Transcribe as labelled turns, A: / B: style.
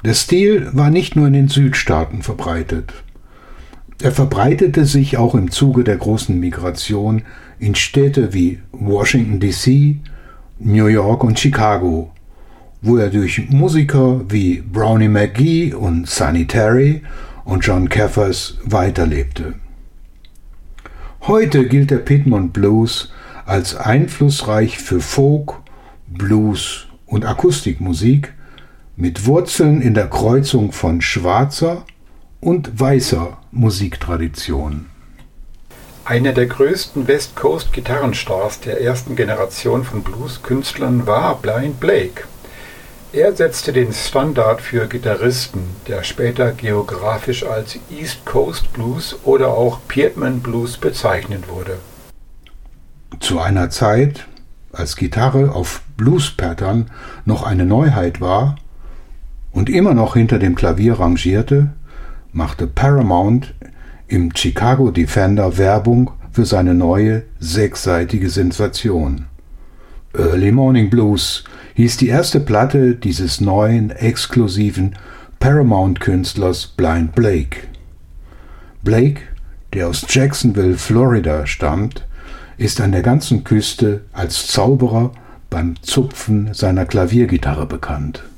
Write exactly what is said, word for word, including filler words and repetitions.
A: Der Stil war nicht nur in den Südstaaten verbreitet. Er verbreitete sich auch im Zuge der großen Migration in Städte wie Washington D C, New York und Chicago, wo er durch Musiker wie Brownie McGhee und Sonny Terry und John Kaffers weiterlebte. Heute gilt der Piedmont Blues als einflussreich für Folk, Blues und Akustikmusik mit Wurzeln in der Kreuzung von schwarzer und weißer Musiktradition.
B: Einer der größten West Coast Gitarrenstars der ersten Generation von Blues-Künstlern war Blind Blake. Er setzte den Standard für Gitarristen, der später geografisch als East Coast Blues oder auch Piedmont Blues bezeichnet wurde.
A: Zu einer Zeit, als Gitarre auf Blues-Pattern noch eine Neuheit war und immer noch hinter dem Klavier rangierte, machte Paramount im Chicago Defender Werbung für seine neue sechsseitige Sensation. Early Morning Blues hieß die erste Platte dieses neuen, exklusiven Paramount-Künstlers Blind Blake. Blake, der aus Jacksonville, Florida stammt, ist an der ganzen Küste als Zauberer beim Zupfen seiner Klaviergitarre bekannt.